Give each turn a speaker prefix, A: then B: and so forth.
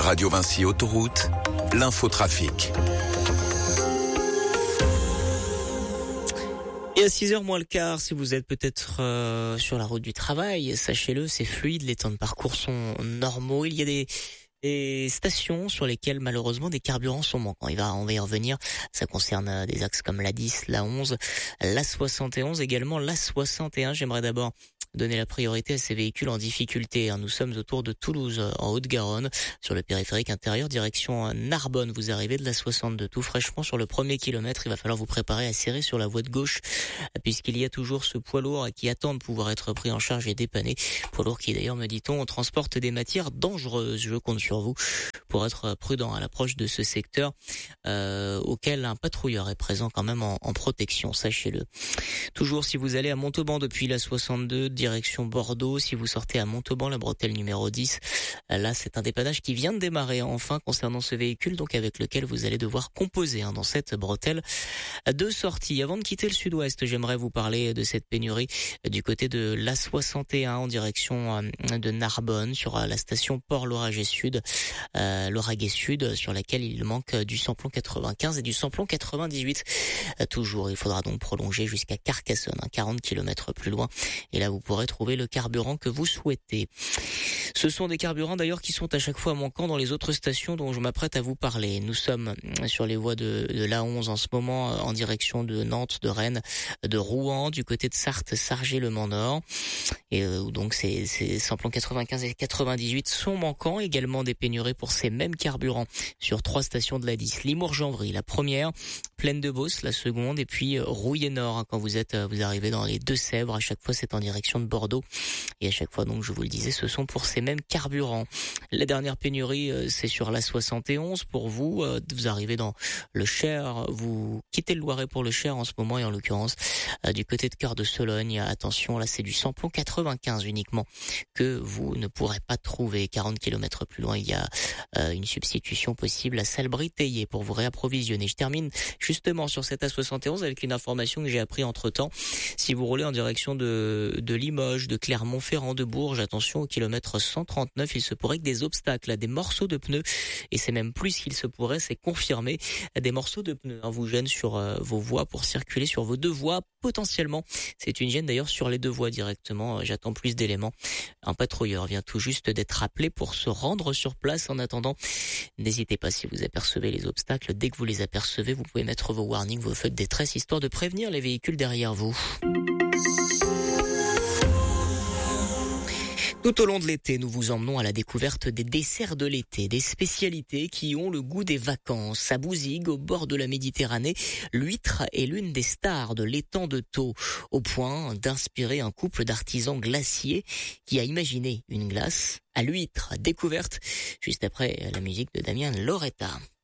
A: Radio Vinci Autoroute, l'infotrafic.
B: Et à 6h moins le quart, si vous êtes peut-être sur la route du travail, sachez-le, c'est fluide, les temps de parcours sont normaux. Il y a des stations sur lesquelles malheureusement des carburants sont manquants. On va y revenir. Ça concerne des axes comme l'A10, l'A11, l'A71, également l'A61. J'aimerais d'abord donner la priorité à ces véhicules en difficulté. Nous sommes autour de Toulouse, en Haute-Garonne, sur le périphérique intérieur, direction Narbonne. Vous arrivez de l'A62 tout fraîchement sur le premier kilomètre. Il va falloir vous préparer à serrer sur la voie de gauche, puisqu'il y a toujours ce poids lourd qui attend de pouvoir être pris en charge et dépanné. Poids lourd qui d'ailleurs, me dit-on, transporte des matières dangereuses. Je compte sur vous pour être prudent à l'approche de ce secteur auquel un patrouilleur est présent quand même en protection, sachez-le. Toujours si vous allez à Montauban depuis l'A62, direction Bordeaux, si vous sortez à Montauban, la bretelle numéro 10, là c'est un dépannage qui vient de démarrer enfin concernant ce véhicule, donc avec lequel vous allez devoir composer dans cette bretelle de sortie. Avant de quitter le sud-ouest, j'aimerais vous parler de cette pénurie du côté de l'A61 en direction de Narbonne, sur la station Port-Lauragais Sud, sur laquelle il manque du samplon 95 et du samplon 98. Toujours, il faudra donc prolonger jusqu'à Carcassonne, 40 km plus loin, et là vous pourrez trouver le carburant que vous souhaitez. Ce sont des carburants d'ailleurs qui sont à chaque fois manquants dans les autres stations dont je m'apprête à vous parler. Nous sommes sur les voies de l'A11 en ce moment, en direction de Nantes, de Rennes, de Rouen, du côté de Sarthe, Sargé-le-Mans Nord. Et donc ces samplons 95 et 98 sont manquants. Également des pénuries pour ces mêmes carburants sur 3 stations de l'A10. Limours-Janvry, la première, Plaine de Beauce, la seconde, et puis Rouillé Nord. Quand vous arrivez dans les Deux-Sèvres, à chaque fois c'est en direction de Bordeaux. Et à chaque fois, donc je vous le disais, ce sont pour ces mêmes carburants. La dernière pénurie, c'est sur la 71 pour vous. Vous arrivez dans le Cher, vous quittez le Loiret pour le Cher en ce moment, et en l'occurrence du côté de Cœur de Sologne. Attention, là c'est du samplon 95 uniquement que vous ne pourrez pas trouver. 40 km plus loin, il y a une substitution possible à Salbris-Theillet pour vous réapprovisionner. Je termine justement sur cette A71 avec une information que j'ai appris entre-temps. Si vous roulez en direction de Limoges, de Clermont-Ferrand, de Bourges, attention au kilomètre 139, il se pourrait que des obstacles, des morceaux de pneus, et c'est même plus qu'il se pourrait, c'est confirmé, des morceaux de pneus vous gênent sur vos voies pour circuler sur vos 2 voies potentiellement. C'est une gêne d'ailleurs sur les 2 voies directement. J'attends plus d'éléments. Un patrouilleur vient tout juste d'être appelé pour se rendre sur place. En attendant, n'hésitez pas, si vous apercevez les obstacles, dès que vous les apercevez, vous pouvez mettre vos warnings, vos feux de détresse, histoire de prévenir les véhicules derrière vous. Tout au long de l'été, nous vous emmenons à la découverte des desserts de l'été, des spécialités qui ont le goût des vacances. À Bouzigues, au bord de la Méditerranée, l'huître est l'une des stars de l'étang de Thau, au point d'inspirer un couple d'artisans glaciers qui a imaginé une glace à l'huître. Découverte juste après la musique de Damien Loretta.